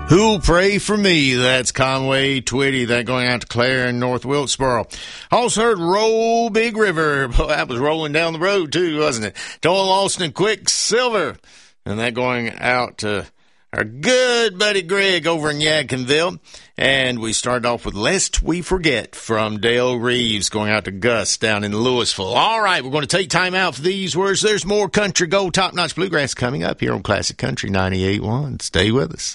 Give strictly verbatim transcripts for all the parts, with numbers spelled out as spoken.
Who'll pray for me? That's Conway Twitty. That going out to Claire in North Wilkesboro. Also heard Roll Big River. Boy, that was rolling down the road too, wasn't it? Doyle Austin and Quicksilver. And that going out to our good buddy Greg over in Yadkinville. And we started off with Lest We Forget from Dale Reeves, going out to Gus down in Louisville. All right, we're going to take time out for these words. There's more Country Gold Top Notch Bluegrass coming up here on Classic Country ninety-eight point one. Stay with us.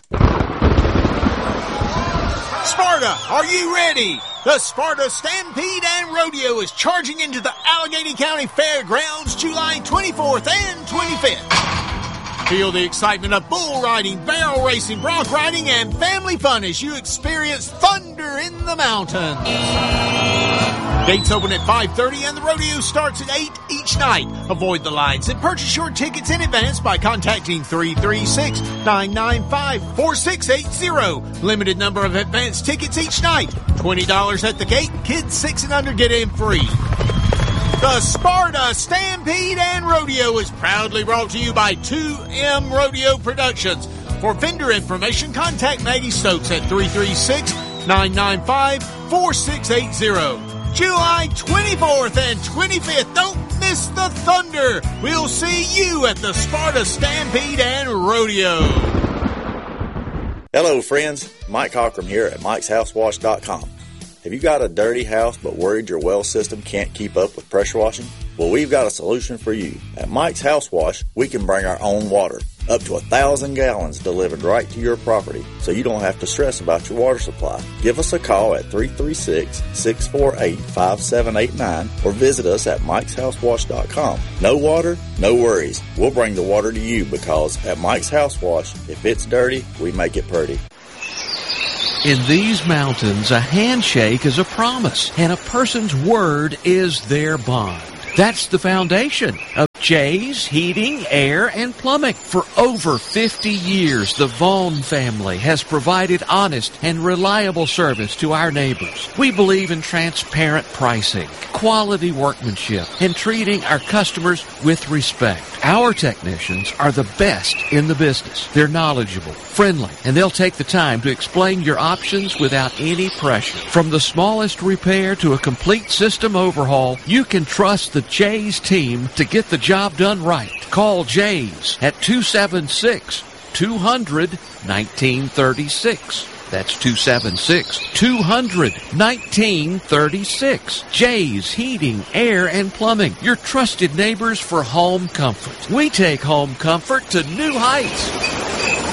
Sparta, are you ready? The Sparta Stampede and Rodeo is charging into the Allegheny County Fairgrounds July twenty-fourth and twenty-fifth. Feel the excitement of bull riding, barrel racing, bronc riding, and family fun as you experience thunder in the mountains. Gates open at five thirty and the rodeo starts at eight each night. Avoid the lines and purchase your tickets in advance by contacting three three six, nine nine five, four six eight zero. Limited number of advance tickets each night. twenty dollars at the gate. Kids six and under get in free. The Sparta Stampede and Rodeo is proudly brought to you by two M Rodeo Productions. For vendor information, contact Maggie Stokes at three three six, nine nine five, four six eight zero. July twenty-fourth and twenty-fifth. Don't miss the thunder. We'll see you at the Sparta Stampede and Rodeo. Hello, friends. Mike Cockrum here at mikes house wash dot com. Have you got a dirty house but worried your well system can't keep up with pressure washing? Well, we've got a solution for you. At Mike's House Wash, we can bring our own water, up to a thousand gallons delivered right to your property, so you don't have to stress about your water supply. Give us a call at three three six, six four eight, five seven eight nine or visit us at mikes house wash dot com. No water, no worries. We'll bring the water to you because at Mike's House Wash, if it's dirty, we make it pretty. In these mountains, a handshake is a promise, and a person's word is their bond. That's the foundation of Jay's Heating, Air, and Plumbing. For over fifty years, the Vaughn family has provided honest and reliable service to our neighbors. We believe in transparent pricing, quality workmanship, and treating our customers with respect. Our technicians are the best in the business. They're knowledgeable, friendly, and they'll take the time to explain your options without any pressure. From the smallest repair to a complete system overhaul, you can trust the Jay's team to get the job done right. Call Jay's at two seven six, two hundred, nineteen thirty-six. That's two seven six, two hundred, nineteen thirty-six. Jay's Heating, Air, and Plumbing. Your trusted neighbors for home comfort. We take home comfort to new heights.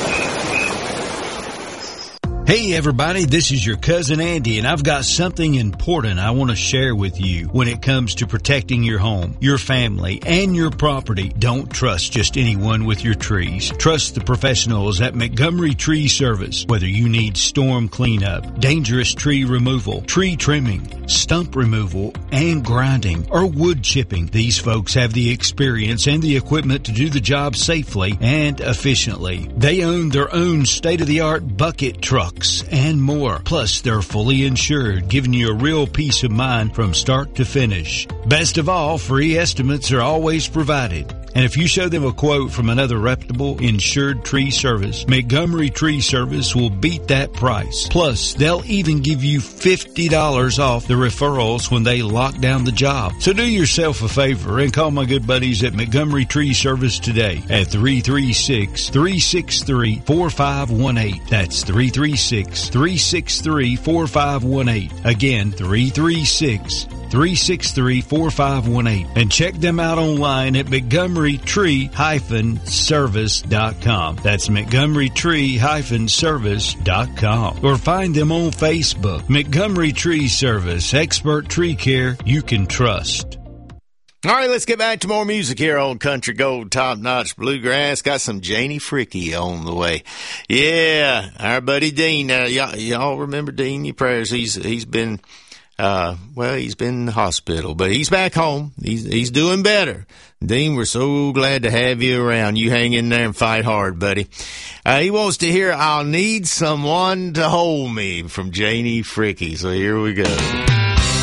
Hey everybody, this is your cousin Andy, and I've got something important I want to share with you when it comes to protecting your home, your family, and your property. Don't trust just anyone with your trees. Trust the professionals at Montgomery Tree Service. Whether you need storm cleanup, dangerous tree removal, tree trimming, stump removal, and grinding, or wood chipping, these folks have the experience and the equipment to do the job safely and efficiently. They own their own state-of-the-art bucket truck and more. Plus, they're fully insured, giving you a real peace of mind from start to finish. Best of all, free estimates are always provided. And if you show them a quote from another reputable insured tree service, Montgomery Tree Service will beat that price. Plus, they'll even give you fifty dollars off the referrals when they lock down the job. So do yourself a favor and call my good buddies at Montgomery Tree Service today at three three six, three six three, four five one eight. That's three three six, three six three, four five one eight. Again, three three six, three six three, four five one eight. And check them out online at Montgomery Tree Service dot com. That's Montgomery Tree Service dot com. Or find them on Facebook. Montgomery Tree Service, expert tree care you can trust. All right, let's get back to more music here on Country Gold Top Notch Bluegrass. Got some Janie Fricke on the way. Yeah, our buddy Dean. Uh, y'all, y'all remember Dean? Your prayers. He's he's been. Uh, well, he's been in the hospital, but he's back home. He's, he's doing better. Dean, we're so glad to have you around. You hang in there and fight hard, buddy. Uh, he wants to hear I'll Need Someone to Hold Me from Janie Fricke. So here we go.